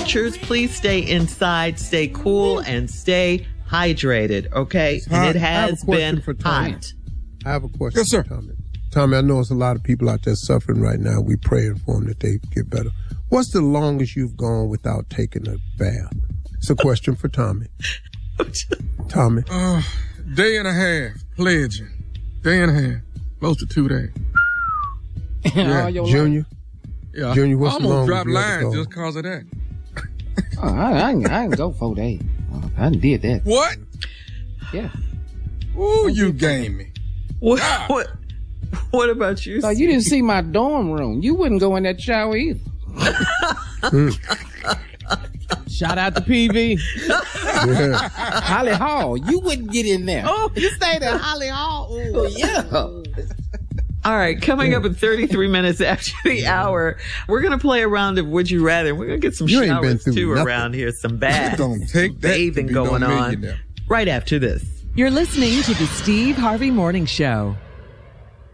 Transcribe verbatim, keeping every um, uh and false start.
temperatures. Please stay inside, stay cool, and stay hydrated, okay? And it has been hot. I have a question yes, sir. for Tommy. Tommy, I know there's a lot of people out there suffering right now. We praying for them that they get better. What's the longest you've gone without taking a bath? It's a question for Tommy. Tommy. Uh, day and a half, pledging. Day and a half, close to two days. Yeah. Junior? Yeah. Junior, what's I'm the gonna longest drop you ever lines gone? just cause of that. Oh, I, I, ain't- I ain't go four days. I done did that. What? Yeah. Ooh, you game me. What, what, what about you? So you didn't see my dorm room. You wouldn't go in that shower either. Shout out to P V. Yeah. Holly Hall. You wouldn't get in there. Oh, you stayed at Holly Hall. Ooh. Oh, yeah. All right, coming up at thirty-three minutes after the hour, we're going to play a round of Would You Rather. We're going to get some You ain't been showers, through too, nothing. around here. Some baths, Don't take that bathing to be no going on. millionaire. Right after this. You're listening to the Steve Harvey Morning Show.